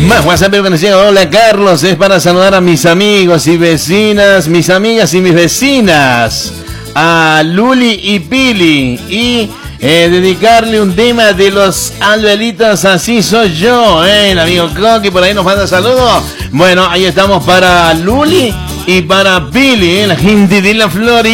Más WhatsApp que nos llega. Hola Carlos, es para saludar a mis amigos y vecinas, mis amigas y mis vecinas, a Luli y Pili, y dedicarle un tema de los Albelitos, así soy yo, el amigo Coqui por ahí nos manda saludos. Bueno, ahí estamos para Luli y para Pili, la gente de la Florida.